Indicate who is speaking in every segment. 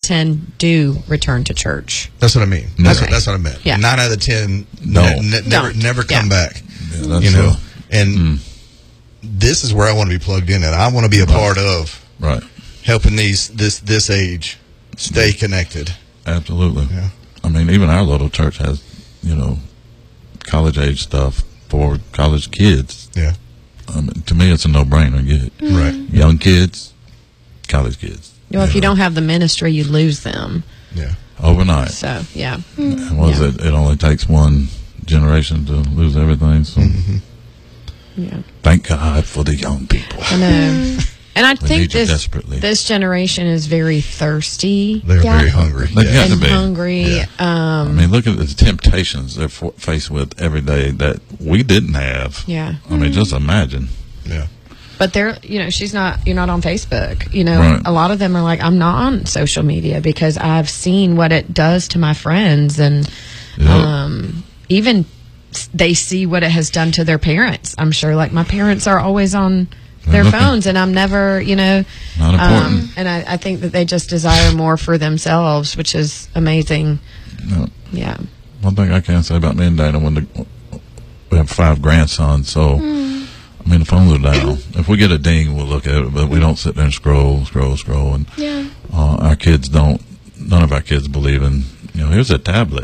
Speaker 1: 10 do return to church.
Speaker 2: That's what I mean. That's what I meant.
Speaker 1: Yeah.
Speaker 2: 9 out of 10 never come back.
Speaker 3: Yeah, that's
Speaker 2: you know, and this is where I want to be plugged in, and I want to be a part of helping this age stay connected.
Speaker 3: Absolutely.
Speaker 2: Yeah.
Speaker 3: I mean, even our little church has, college age stuff for college kids.
Speaker 2: Yeah.
Speaker 3: To me, it's a no-brainer.
Speaker 2: Right.
Speaker 3: Young kids, college kids.
Speaker 1: If you don't have the ministry, you lose them.
Speaker 2: Yeah.
Speaker 3: Overnight.
Speaker 1: So, yeah.
Speaker 3: And it only takes one generation to lose everything. So, thank God for the young people.
Speaker 1: I know. And I think
Speaker 3: this
Speaker 1: generation is very thirsty.
Speaker 2: They're very hungry.
Speaker 3: They've got to be.
Speaker 1: Hungry.
Speaker 2: Yeah.
Speaker 3: I mean, look at the temptations they're faced with every day that we didn't have.
Speaker 1: Yeah.
Speaker 3: I mean, just imagine.
Speaker 2: Yeah.
Speaker 1: But you're not on Facebook.
Speaker 3: Right.
Speaker 1: A lot of them are like, I'm not on social media because I've seen what it does to my friends. And even they see what it has done to their parents. I'm sure, like, my parents are always on their phones, and I'm never,
Speaker 3: not important.
Speaker 1: And I think that they just desire more for themselves, which is amazing.
Speaker 3: No.
Speaker 1: Yeah.
Speaker 3: One thing I can say about me and Dana, we have 5 grandsons, so I mean, the phones are down. If we get a ding, we'll look at it, but we don't sit there and scroll. And our kids don't. None of our kids believe in, here's a tablet,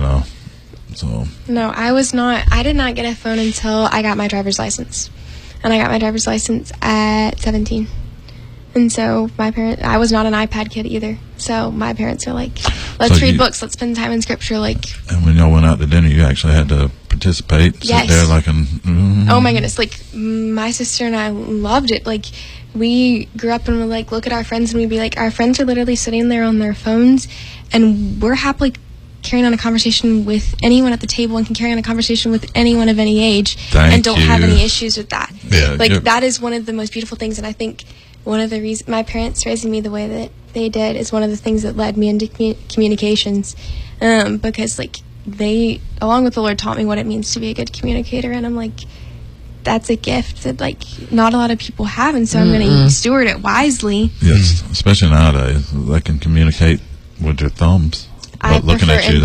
Speaker 3: So
Speaker 4: no, I did not get a phone until I got my driver's license. And I got my driver's license at 17. And so I was not an iPad kid either. So my parents are like, let's read books, let's spend time in scripture.
Speaker 3: And when y'all went out to dinner, you actually had to participate, sit there like
Speaker 4: oh my goodness, my sister and I loved it. We grew up and we're like, look at our friends, and we'd be like, our friends are literally sitting there on their phones, and we're happily carrying on a conversation with anyone at the table and can carry on a conversation with anyone of any age and don't have any issues with that.
Speaker 3: Yeah,
Speaker 4: that is one of the most beautiful things, and I think one of the reasons my parents raising me the way that they did is one of the things that led me into communications, because they, along with the Lord, taught me what it means to be a good communicator, and I'm like, that's a gift that not a lot of people have, and so I'm going to steward it wisely.
Speaker 3: Yes, especially nowadays, they can communicate with their thumbs. But looking at you,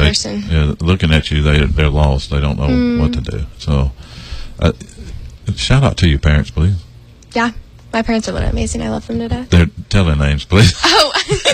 Speaker 3: they're lost. They don't know what to do. So, shout out to your parents, please.
Speaker 4: Yeah, my parents are literally amazing. I love them to death.
Speaker 3: They're telling names, please.
Speaker 4: Oh,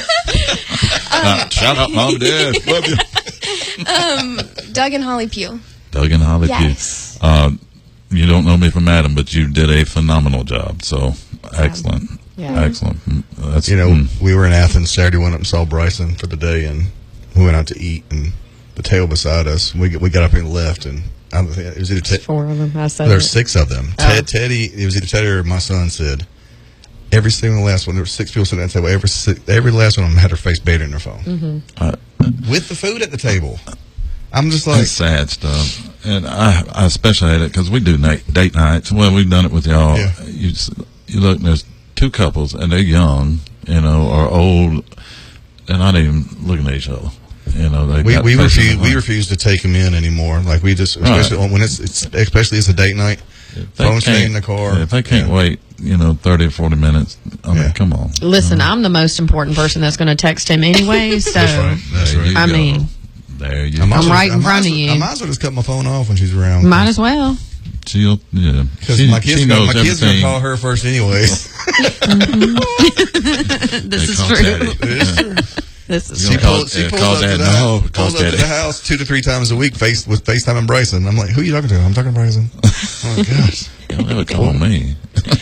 Speaker 3: shout out, Mom, Dad, love you.
Speaker 4: Doug and Holly Pugh.
Speaker 3: Doug and Holly
Speaker 4: yes.
Speaker 3: Pugh. You don't know me from Adam, but you did a phenomenal job. So excellent, excellent. That's,
Speaker 2: we were in Athens Saturday. Went up and saw Bryson for the day, and we went out to eat, and the table beside us, we got up and left, and it was either
Speaker 1: 4 of them. I said
Speaker 2: there's 6 of them. Teddy, it was either Teddy or my son said, every single last one. There were 6 people sitting at the table. Every last one of them had their face buried in their phone with the food at the table. I'm just like,
Speaker 3: it's sad stuff, and I especially hate it because we do date nights. Well, we've done it with y'all.
Speaker 2: Yeah.
Speaker 3: You look, there's 2 couples, and they're young, or old. They're not even looking at each other. We refuse to take them in anymore. We just, especially when especially it's a date night. Phone stay in the car. If they can't wait, 30 or 40 minutes. I mean, come on.
Speaker 1: Listen, I'm the most important person that's going to text him anyway. So
Speaker 2: That's right.
Speaker 1: I mean,
Speaker 3: there you go.
Speaker 1: I'm right in front of you.
Speaker 2: I might as well just cut my phone off when she's around.
Speaker 1: Might as well.
Speaker 2: Because my kids are going to call her first anyways.
Speaker 1: This is true. This is
Speaker 2: she pulls up to the house 2 to 3 times a week with FaceTime and Bryson. I'm like, who are you talking to? I'm talking to Bryson. Oh my gosh.
Speaker 3: Don't ever call me.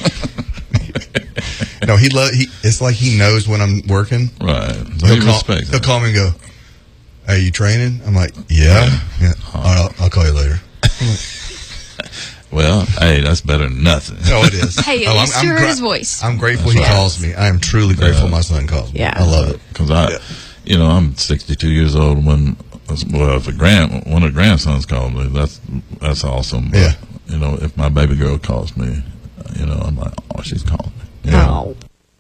Speaker 2: No, it's like he knows when I'm working.
Speaker 3: Right.
Speaker 2: He'll call me and go, "Are you training?" I'm like, yeah. I'll call you later.
Speaker 3: Well, hey, that's better than nothing.
Speaker 2: No, it is.
Speaker 4: Hey, at least you heard his voice.
Speaker 2: I'm grateful he calls me. I am truly grateful my son calls me.
Speaker 1: Yeah.
Speaker 2: I love it.
Speaker 3: Because I'm 62 years old when, if one of the grandsons called me, that's awesome. But, if my baby girl calls me, I'm like, oh, she's calling me.
Speaker 1: Oh.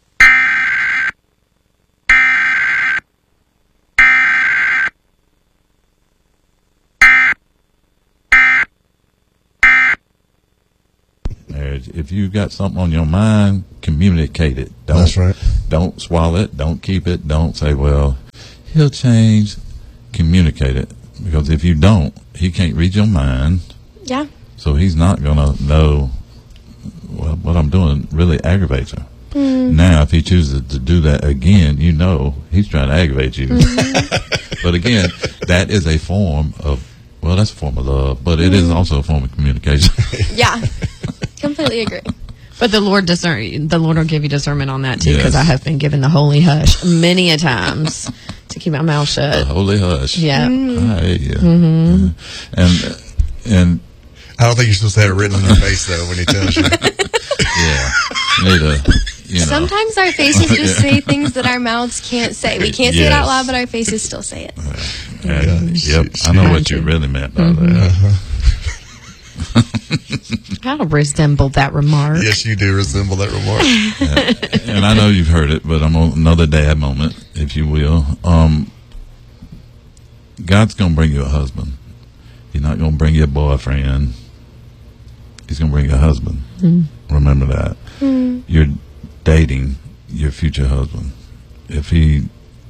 Speaker 3: If you've got something on your mind, communicate it.
Speaker 2: That's right.
Speaker 3: Don't swallow it. Don't keep it. Don't say, well, he'll change. Communicate it, because if you don't, he can't read your mind.
Speaker 4: Yeah.
Speaker 3: So he's not gonna know. Well, what I'm doing really aggravates her. Now, if he chooses to do that again, you know he's trying to aggravate you. But again, that is a form of, well, that's a form of love, but it is also a form of communication.
Speaker 4: Yeah. Completely agree.
Speaker 1: But the Lord will give you discernment on that too, because
Speaker 3: Yes.
Speaker 1: I have been given the holy hush many a times to keep my mouth shut.
Speaker 3: A holy hush.
Speaker 1: Yeah.
Speaker 3: I hear you. And
Speaker 2: I don't think you're supposed to have it written on your face though when he tells you.
Speaker 3: yeah, you need to,
Speaker 4: Sometimes our faces just say things that our mouths can't say. We can't say it out loud, but our faces still say it.
Speaker 3: Yep, I know what you really meant by that.
Speaker 1: I resemble that remark.
Speaker 2: Yes, you do resemble that remark.
Speaker 3: And I know you've heard it, but I'm on another dad moment, if you will. God's going to bring you a husband. He's not going to bring you a boyfriend. He's going to bring you a husband. Remember that. You're dating your future husband. If he's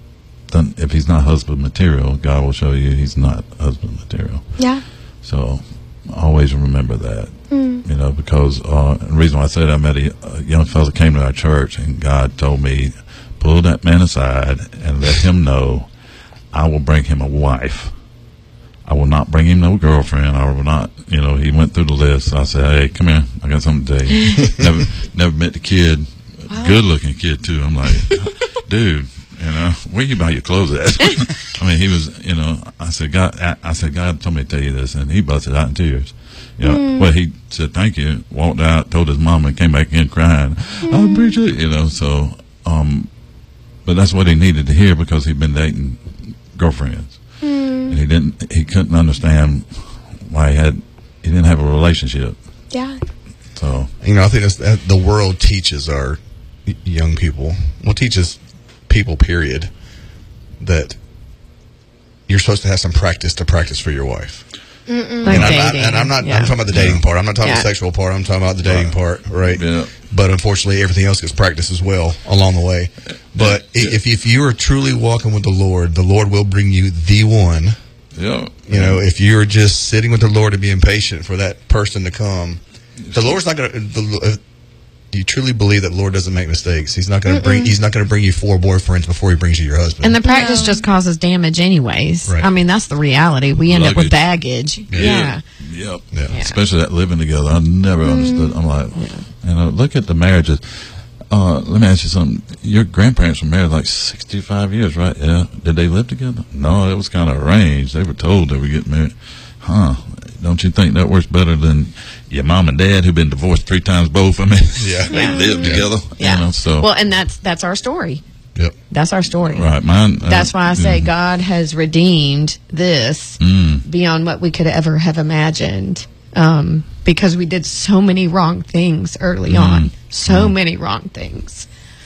Speaker 3: not husband material, God will show you he's not husband material.
Speaker 4: Yeah.
Speaker 3: So always remember that. Because the reason why I said I met a young fellow that came to our church, and God told me, pull that man aside and let him know I will bring him a wife. I will not bring him no girlfriend. I will not, he went through the list. I said, hey, come here. I got something to tell you. never met the kid. Wow. Good looking kid too. I'm like, dude, where you buy your clothes at? I mean, he was, I said, God told me to tell you this, and he busted out in tears. Well, he said, thank you, walked out, told his mom, and came back in crying. I appreciate it, so, but that's what he needed to hear, because he'd been dating girlfriends. And he couldn't understand why he didn't have a relationship.
Speaker 4: Yeah.
Speaker 3: So,
Speaker 2: I think that's the world teaches our young people, teaches people, period, that you're supposed to have some practice for your wife.
Speaker 1: Like
Speaker 2: I'm talking about the dating part. I'm not talking about the sexual part. I'm talking about the dating part, right? Yeah. But unfortunately, everything else gets practiced as well along the way. But if you are truly walking with the Lord will bring you the one.
Speaker 3: Yeah.
Speaker 2: If you're just sitting with the Lord and being patient for that person to come, the Lord's not going to. Do you truly believe that the Lord doesn't make mistakes? He's not going to bring. He's not going to bring you 4 boyfriends before he brings you your husband.
Speaker 1: And the practice just causes damage, anyways.
Speaker 2: Right.
Speaker 1: I mean, that's the reality. We end up with baggage. Yeah.
Speaker 3: Yep. Yeah. Especially that living together. I never understood. I'm like, look at the marriages. Let me ask you something. Your grandparents were married like 65 years, right? Yeah. Did they live together? No, it was kind of arranged. They were told they were getting married. Huh. Don't you think that works better than your mom and dad who've been divorced 3 times both? I mean, they lived together.
Speaker 1: Yeah.
Speaker 3: So.
Speaker 1: Well, and that's our story.
Speaker 2: Yep.
Speaker 1: That's our story.
Speaker 3: Right. Mine.
Speaker 1: That's why I say God has redeemed this beyond what we could ever have imagined. Because we did so many wrong things early on. So many wrong things.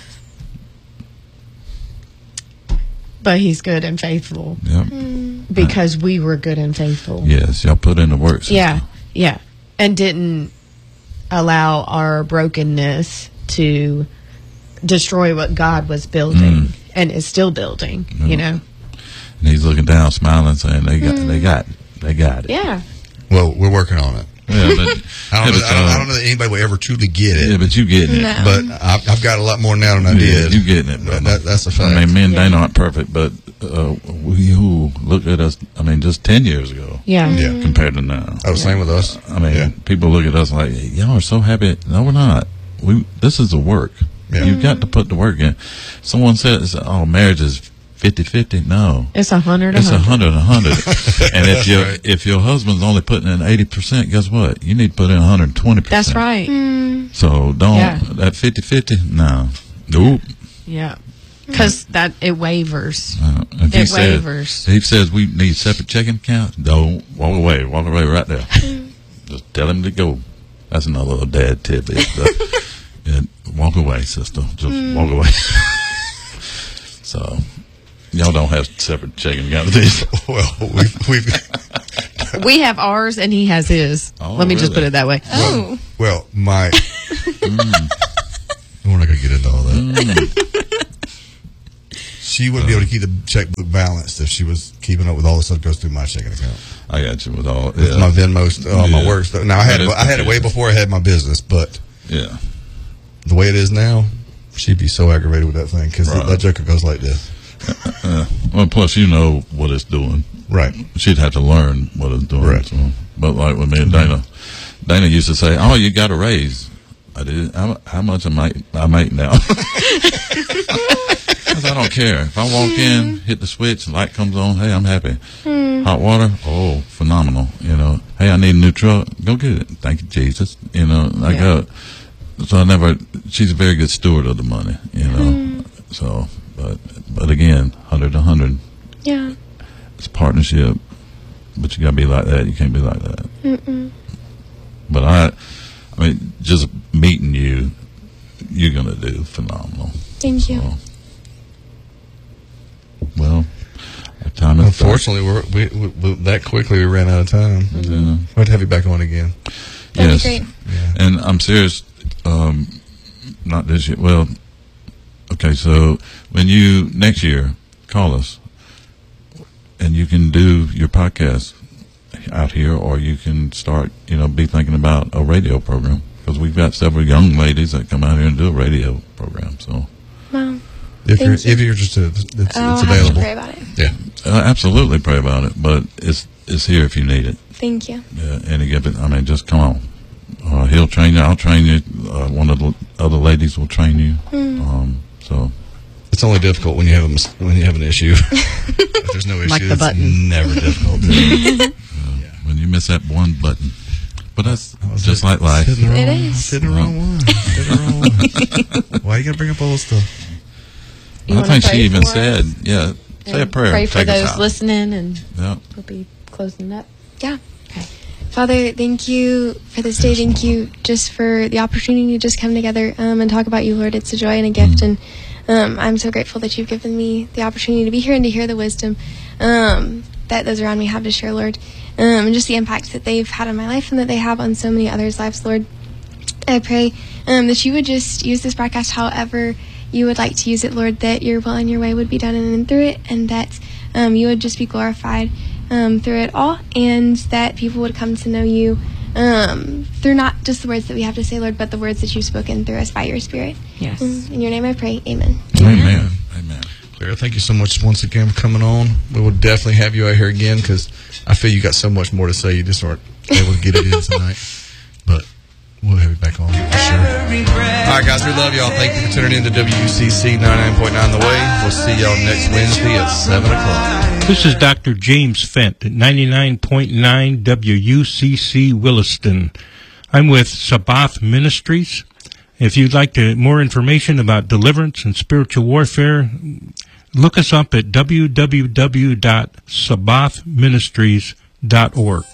Speaker 1: But he's good and faithful.
Speaker 3: Yep.
Speaker 1: Because we were good and faithful.
Speaker 3: Yes, y'all put in the work.
Speaker 1: Yeah. And didn't allow our brokenness to destroy what God was building and is still building, And
Speaker 3: he's looking down, smiling, saying, they got it.
Speaker 1: Yeah.
Speaker 2: Well, we're working on it.
Speaker 3: Yeah, but
Speaker 2: I don't know that anybody will ever truly get it.
Speaker 3: Yeah, but you getting it.
Speaker 4: No.
Speaker 2: But I've got a lot more now than I did.
Speaker 3: You getting it, bro.
Speaker 2: That's a fact.
Speaker 3: I mean, me and Dana aren't perfect, but who look at us, just 10 years ago.
Speaker 1: Yeah.
Speaker 3: Compared to now.
Speaker 2: Oh, same with us.
Speaker 3: I mean, people look at us like, y'all are so happy. No, we're not. This is the work.
Speaker 2: Yeah.
Speaker 3: You've got to put the work in. Someone says, marriage is 50-50. No.
Speaker 1: It's 100.
Speaker 3: It's 100. And if your husband's only putting in 80%, guess what? You need to put in 120%.
Speaker 1: That's right.
Speaker 3: So don't that 50-50. No. Nope.
Speaker 1: Yeah. Because it wavers.
Speaker 3: It wavers. He says we need separate checking accounts. Don't walk away right there. Just tell him to go. That's another little dad tidbit. Walk away, sister. Just walk away. So. Y'all don't have separate checking accounts.
Speaker 2: Well,
Speaker 1: we have ours and he has his. Let me just put it that way.
Speaker 2: Well, my. We're not going to get into all that. she wouldn't be able to keep the checkbook balanced if she was keeping up with all the stuff that goes through my checking account.
Speaker 3: I got you with all
Speaker 2: my Venmo, my work stuff. Now I had it way before I had my business, but the way it is now, she'd be so aggravated with that thing because that joker goes like this.
Speaker 3: Well, plus you know what it's doing,
Speaker 2: right? She'd
Speaker 3: have to learn what it's doing, right? So, but like with me and Dana used to say, "Oh, you got a raise." I did. How much I make now? I don't care. If I walk in, hit the switch, light comes on, hey, I'm happy. Hot water, oh, phenomenal. You know, hey, I need a new truck. Go get it. Thank you, Jesus. You know, so she's a very good steward of the money, you know. So, but again, 100 to 100.
Speaker 4: Yeah.
Speaker 3: It's a partnership, but you got to be like that. You can't be like that. But I mean, just meeting you, you're going to do phenomenal.
Speaker 4: Thank you.
Speaker 3: Well, our time is
Speaker 2: unfortunately, we that quickly we ran out of time.
Speaker 3: Yeah.
Speaker 2: We'd have you back on again.
Speaker 4: That'd be great.
Speaker 2: Yeah.
Speaker 3: And I'm serious. Not this year. Well, okay. So when you next year call us, and you can do your podcast out here, or you can start, be thinking about a radio program, because we've got several young ladies that come out here and do a radio program. So.
Speaker 4: Wow.
Speaker 2: If you're interested, it's available.
Speaker 4: Have to pray about it.
Speaker 2: Yeah,
Speaker 3: absolutely pray about it. But it's here if you need it.
Speaker 4: Thank you.
Speaker 3: Yeah, and just come on. He'll train you. I'll train you. One of the other ladies will train you. So
Speaker 2: it's only difficult when you have an issue. If there's no issue,
Speaker 1: like the button.
Speaker 2: It's never difficult.
Speaker 3: When you miss that one button. But that's just like life.
Speaker 4: It is.
Speaker 2: Hitting the wrong one. Why are you gonna bring up all this stuff?
Speaker 3: I think she even said, say a prayer.
Speaker 1: Pray for those listening, and we'll be closing it up.
Speaker 4: Yeah. Okay. Father, thank you for this day. Thank you just for the opportunity to just come together and talk about you, Lord. It's a joy and a gift, and I'm so grateful that you've given me the opportunity to be here and to hear the wisdom that those around me have to share, Lord, and just the impact that they've had on my life and that they have on so many others' lives, Lord. I pray that you would just use this broadcast however you would like to use it, Lord, that your will and your way would be done in and through it, and that you would just be glorified through it all, and that people would come to know you through not just the words that we have to say, Lord, but the words that you've spoken through us by your Spirit.
Speaker 1: Yes.
Speaker 4: In your name I pray. Amen.
Speaker 3: Amen.
Speaker 2: Clara, thank you so much once again for coming on. We will definitely have you out here again, because I feel you got so much more to say. You just aren't able to get it in tonight. But we'll have you back on for sure. All right, guys, we love y'all. Thank you for tuning in to WUCC 99.9 The Way. We'll see y'all next Wednesday at 7 o'clock.
Speaker 5: This is Dr. James Fent at 99.9 WUCC Williston. I'm with Sabbath Ministries. If you'd like more information about deliverance and spiritual warfare, look us up at www.sabbathministries.org.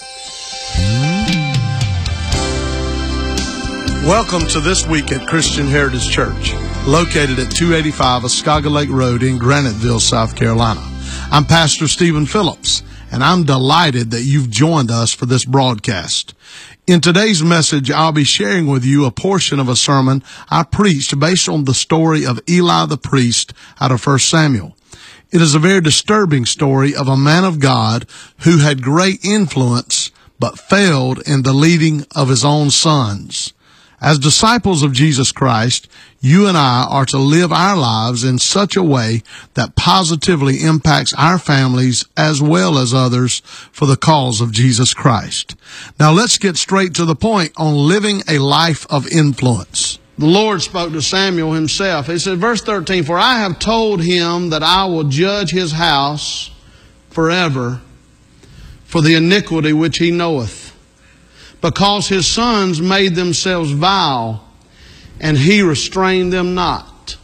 Speaker 6: Welcome to This Week at Christian Heritage Church, located at 285 Oscaga Lake Road in Graniteville, South Carolina. I'm Pastor Stephen Phillips, and I'm delighted that you've joined us for this broadcast. In today's message, I'll be sharing with you a portion of a sermon I preached based on the story of Eli the priest out of 1 Samuel. It is a very disturbing story of a man of God who had great influence but failed in the leading of his own sons. As disciples of Jesus Christ, you and I are to live our lives in such a way that positively impacts our families as well as others for the cause of Jesus Christ. Now let's get straight to the point on living a life of influence. The Lord spoke to Samuel himself. He said, verse 13, "For I have told him that I will judge his house forever for the iniquity which he knoweth, because his sons made themselves vile, and he restrained them not."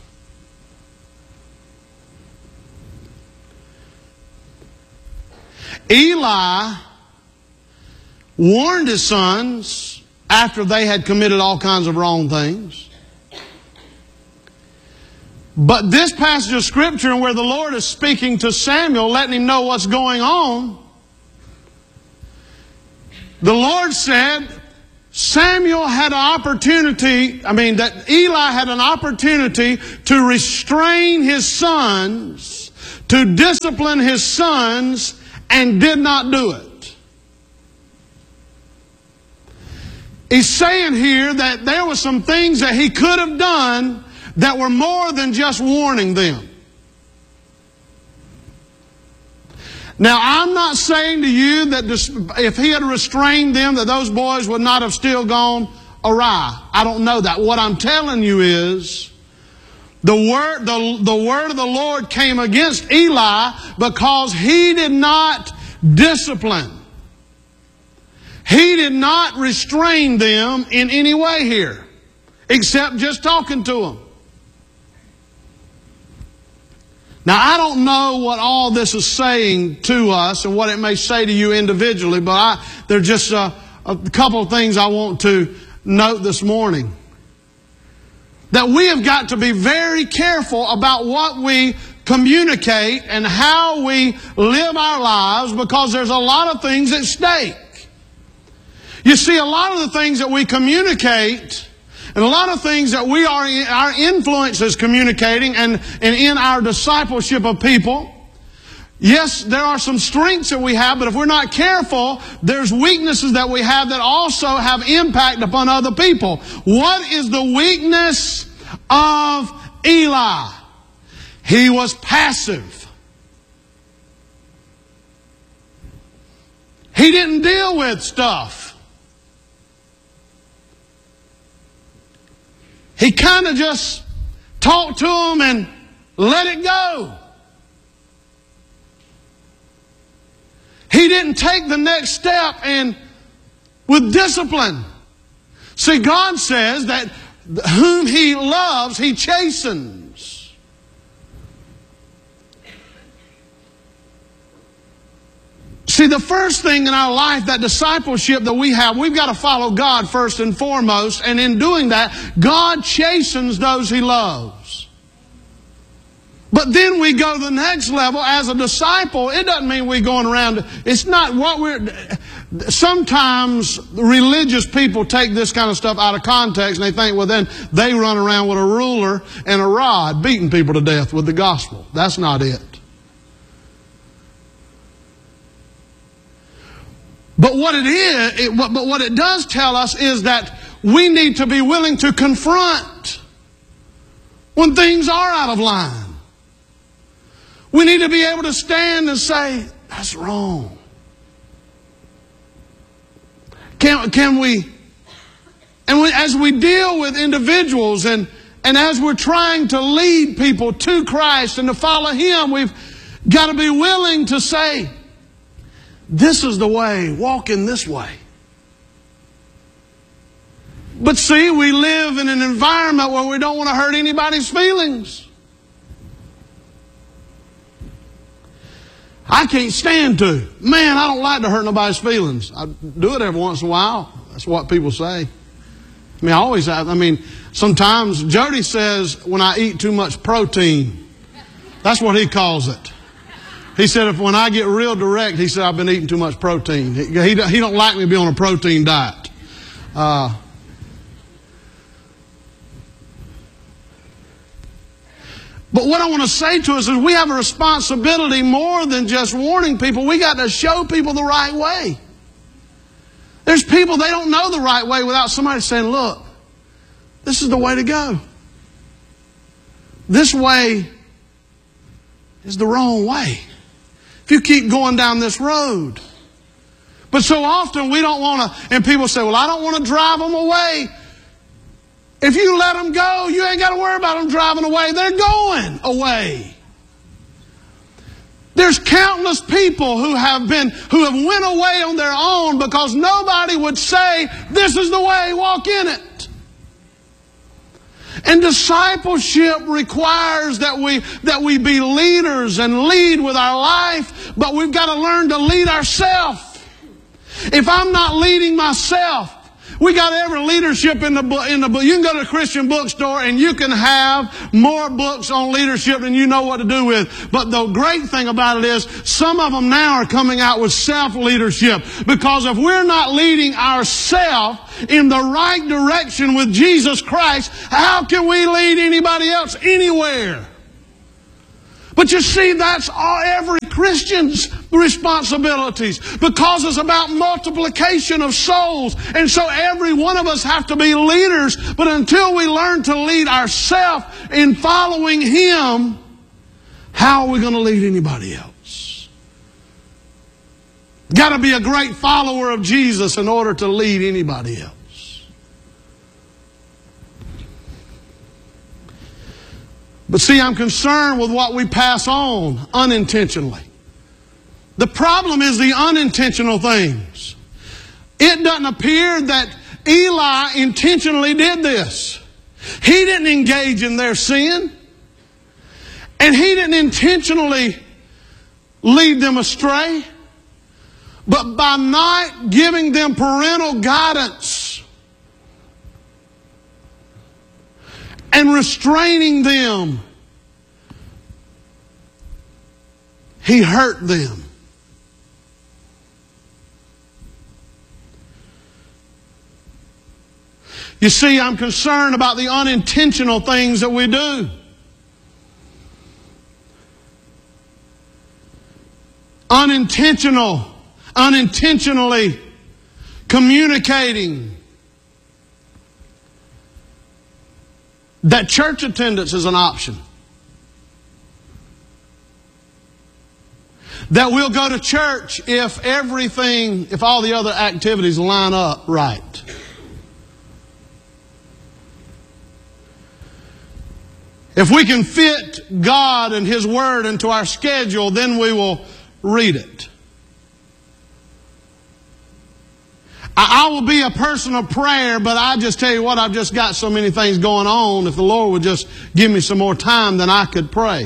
Speaker 6: Eli warned his sons after they had committed all kinds of wrong things. But this passage of Scripture, where the Lord is speaking to Samuel, letting him know what's going on, the Lord said, Eli had an opportunity to restrain his sons, to discipline his sons, and did not do it. He's saying here that there were some things that he could have done that were more than just warning them. Now, I'm not saying to you that if he had restrained them, that those boys would not have still gone awry. I don't know that. What I'm telling you is the word of the Lord came against Eli because he did not discipline. He did not restrain them in any way here, except just talking to them. Now, I don't know what all this is saying to us and what it may say to you individually, but there's just a couple of things I want to note this morning. That we have got to be very careful about what we communicate and how we live our lives, because there's a lot of things at stake. You see, a lot of the things that we communicate and a lot of things that our influence is communicating and in our discipleship of people, yes, there are some strengths that we have, but if we're not careful, there's weaknesses that we have that also have impact upon other people. What is the weakness of Eli? He was passive. He didn't deal with stuff. He kind of just talked to them and let it go. He didn't take the next step and with discipline. See, God says that whom He loves, He chastens. See, the first thing in our life, that discipleship that we have, we've got to follow God first and foremost. And in doing that, God chastens those He loves. But then we go to the next level. As a disciple, it doesn't mean we're going around. It's not what we're... Sometimes religious people take this kind of stuff out of context and they think, well, then they run around with a ruler and a rod beating people to death with the gospel. That's not it. But what it does tell us is that we need to be willing to confront when things are out of line. We need to be able to stand and say, that's wrong. Can we, as we deal with individuals and as we're trying to lead people to Christ and to follow Him, we've got to be willing to say, this is the way, walk in this way. But see, we live in an environment where we don't want to hurt anybody's feelings. I can't stand to. Man, I don't like to hurt nobody's feelings. I do it every once in a while. That's what people say. Sometimes Jody says when I eat too much protein. That's what he calls it. He said, when I get real direct, he said, I've been eating too much protein. He don't like me to be on a protein diet. But what I want to say to us is we have a responsibility more than just warning people. We got to show people the right way. There's people, they don't know the right way without somebody saying, look, this is the way to go. This way is the wrong way. If you keep going down this road. But so often we don't want to, and people say, well, I don't want to drive them away. If you let them go, you ain't got to worry about them driving away. They're going away. There's countless people who have went away on their own because nobody would say, this is the way, walk in it. And discipleship requires that we be leaders and lead with our life, but we've got to learn to lead ourselves. If I'm not leading myself, We got every leadership in the book. You can go to a Christian bookstore and you can have more books on leadership than you know what to do with. But the great thing about it is some of them now are coming out with self-leadership. Because if we're not leading ourselves in the right direction with Jesus Christ, how can we lead anybody else anywhere? But you see, that's every Christian's responsibilities, because it's about multiplication of souls. And so every one of us have to be leaders. But until we learn to lead ourselves in following Him, how are we going to lead anybody else? Got to be a great follower of Jesus in order to lead anybody else. But see, I'm concerned with what we pass on unintentionally. The problem is the unintentional things. It doesn't appear that Eli intentionally did this. He didn't engage in their sin. And he didn't intentionally lead them astray. But by not giving them parental guidance and restraining them, he hurt them. You see, I'm concerned about the unintentional things that we do. Unintentionally communicating that church attendance is an option. That we'll go to church if all the other activities line up right. If we can fit God and His Word into our schedule, then we will read it. I will be a person of prayer, but I just tell you what, I've just got so many things going on. If the Lord would just give me some more time, then I could pray.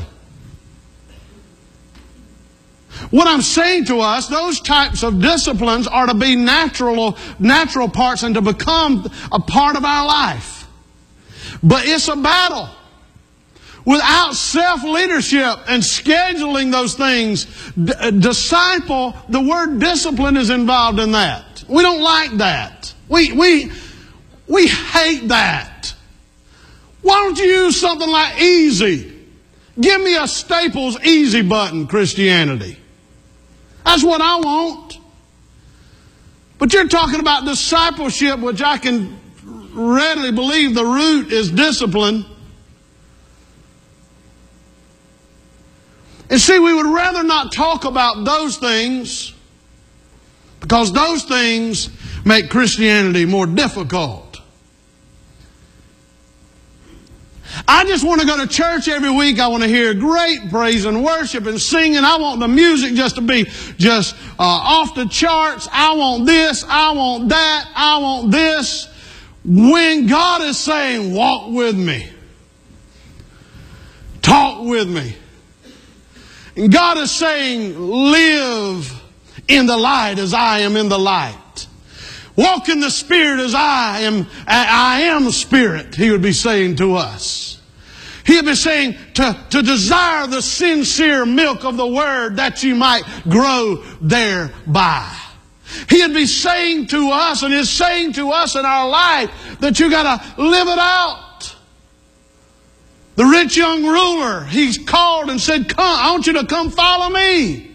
Speaker 6: What I'm saying to us, those types of disciplines are to be natural parts and to become a part of our life. But it's a battle. Without self-leadership and scheduling those things, the word discipline is involved in that. We don't like that. We hate that. Why don't you use something like easy? Give me a Staples easy button, Christianity. That's what I want. But you're talking about discipleship, which I can readily believe the root is discipline. And see, we would rather not talk about those things because those things make Christianity more difficult. I just want to go to church every week. I want to hear great praise and worship and singing. I want the music just to be off the charts. I want this. I want that. I want this. When God is saying, walk with me. Talk with me. And God is saying, live in the light as I am in the light. Walk in the Spirit as I am Spirit, He would be saying to us. He would be saying to desire the sincere milk of the Word that you might grow thereby. He would be saying to us and is saying to us in our life that you got to live it out. The rich young ruler, he's called and said, come, I want you to come follow me.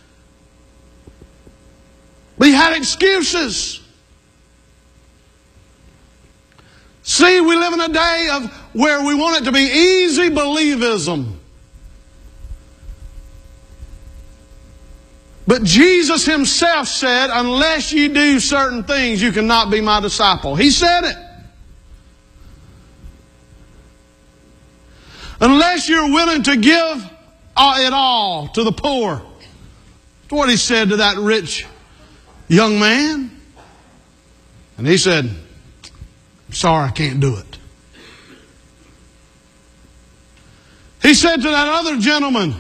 Speaker 6: But he had excuses. See, we live in a day of where we want it to be easy believism. But Jesus Himself said, unless you do certain things, you cannot be my disciple. He said it. Unless you're willing to give it all to the poor. That's what He said to that rich young man. And he said, sorry, I can't do it. He said to that other gentleman,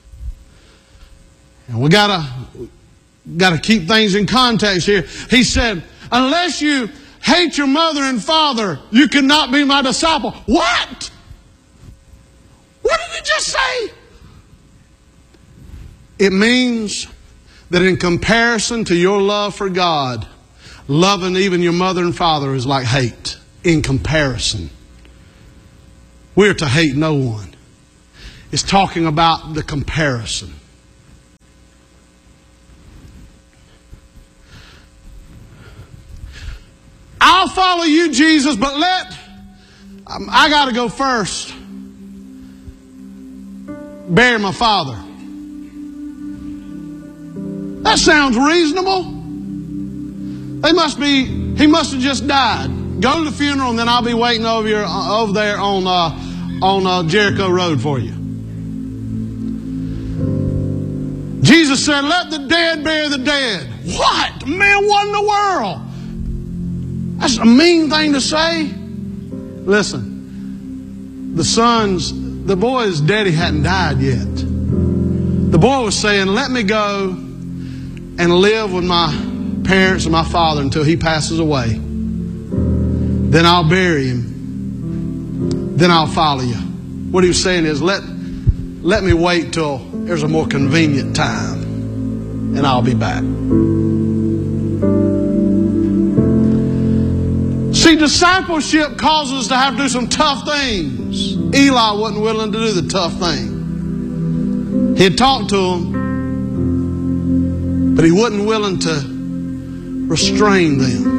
Speaker 6: and we gotta keep things in context here. He said, unless you hate your mother and father, you cannot be my disciple. What? What did he just say? It means that in comparison to your love for God, loving even your mother and father is like hate. In comparison. We're to hate no one. It's talking about the comparison. I'll follow you, Jesus, but I got to go first. Bury my father. That sounds reasonable. He must have just died. Go to the funeral and then I'll be waiting over there on Jericho Road for you. Jesus said, let the dead bury the dead. What? Man, what in the world? That's a mean thing to say. Listen, the boy's daddy hadn't died yet. The boy was saying, let me go and live with my parents and my father until he passes away. Then I'll bury him. Then I'll follow you. What he was saying is, let me wait till there's a more convenient time and I'll be back. See, discipleship causes us to have to do some tough things. Eli wasn't willing to do the tough thing. He had talked to them, but he wasn't willing to restrain them.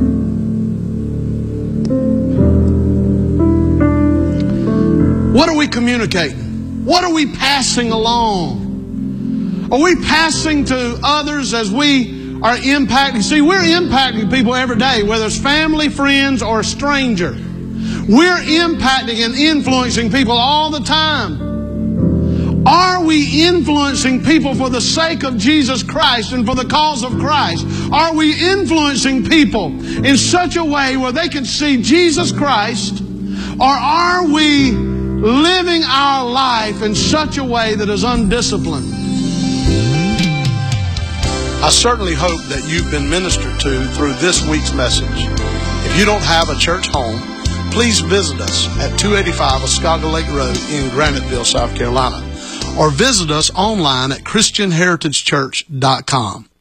Speaker 6: What are we communicating? What are we passing along? Are we passing to others as we are impacting? See, we're impacting people every day, whether it's family, friends, or a stranger. We're impacting and influencing people all the time. Are we influencing people for the sake of Jesus Christ and for the cause of Christ? Are we influencing people in such a way where they can see Jesus Christ? Or are we living our life in such a way that is undisciplined? I certainly hope that you've been ministered to through this week's message. If you don't have a church home, please visit us at 285 Oscaga Lake Road in Graniteville, South Carolina, or visit us online at ChristianHeritageChurch.com.